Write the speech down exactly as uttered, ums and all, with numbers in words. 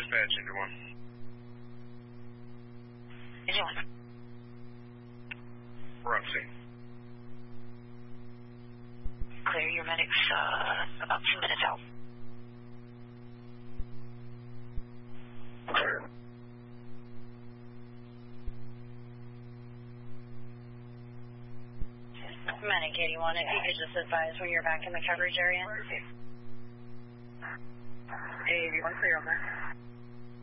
dispatch into one. Anyone? We're on scene. Clear your medics uh, about ten minutes out. Clear. Medic eighty-one, if you could just advise when you're back in the coverage area. eighty-one, clear over.